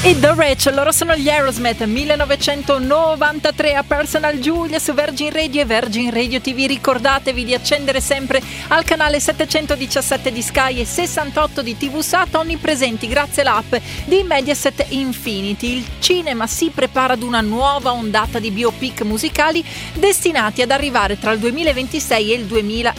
E The Rich, loro sono gli Aerosmith, 1993 a Personal Julia su Virgin Radio e Virgin Radio TV. Ricordatevi di accendere sempre al canale 717 di Sky e 68 di TV Sat, onnipresenti grazie all'app di Mediaset Infinity. Il cinema si prepara ad una nuova ondata di biopic musicali destinati ad arrivare tra il 2026 e il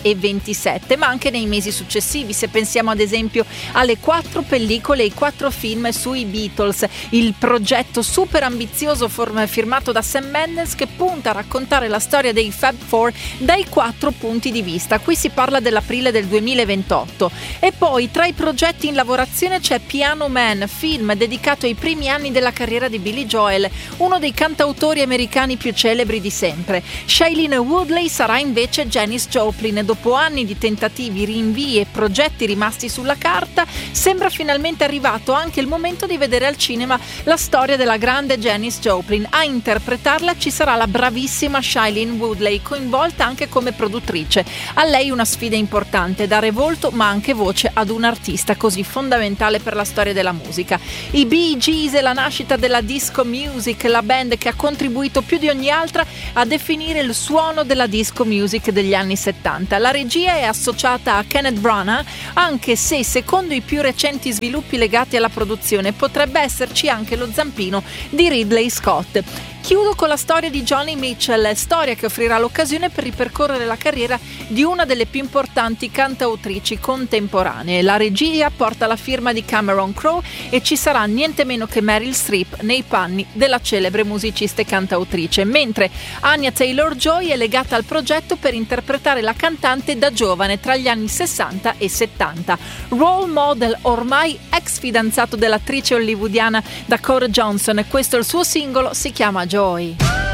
2027, ma anche nei mesi successivi, se pensiamo ad esempio alle 4 pellicole e i 4 film sui Beatles. Il progetto super ambizioso firmato da Sam Mendes, che punta a raccontare la storia dei Fab Four dai 4 punti di vista. Qui si parla dell'aprile del 2028. E poi tra i progetti in lavorazione c'è Piano Man, film dedicato ai primi anni della carriera di Billy Joel, uno dei cantautori americani più celebri di sempre. Shailene Woodley sarà invece Janis Joplin. Dopo anni di tentativi, rinvii e progetti rimasti sulla carta, sembra finalmente arrivato anche il momento di vedere al cinema la storia della grande Janis Joplin. A interpretarla ci sarà la bravissima Shailene Woodley, coinvolta anche come produttrice. A lei una sfida importante: dare volto ma anche voce ad un artista così fondamentale per la storia della musica. I Bee Gees e la nascita della disco music, la band che ha contribuito più di ogni altra a definire il suono della disco music degli anni 70. La regia è associata a Kenneth Branagh, anche se secondo i più recenti sviluppi legati alla produzione potrebbe esserci anche lo zampino di Ridley Scott. Chiudo con la storia di Joni Mitchell, storia che offrirà l'occasione per ripercorrere la carriera di una delle più importanti cantautrici contemporanee. La regia porta la firma di Cameron Crowe e ci sarà niente meno che Meryl Streep nei panni della celebre musicista e cantautrice, mentre Anya Taylor-Joy è legata al progetto per interpretare la cantante da giovane tra gli anni 60 e 70. Role model, ormai ex fidanzato dell'attrice hollywoodiana Dakota Johnson, questo è il suo singolo, si chiama Joy.